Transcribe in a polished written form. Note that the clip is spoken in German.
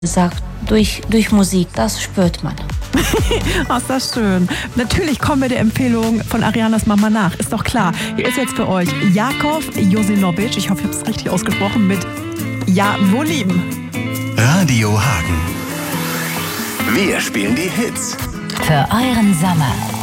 sagt, durch Musik, das spürt man. Oh, ist das schön. Natürlich kommen wir der Empfehlung von Arianas Mama nach, ist doch klar. Hier ist jetzt für euch Jakov Josinovic, ich hoffe, ich habe es richtig ausgesprochen, mit Ja, wo lieben. Radio Hagen. Wir spielen die Hits. Für euren Sommer.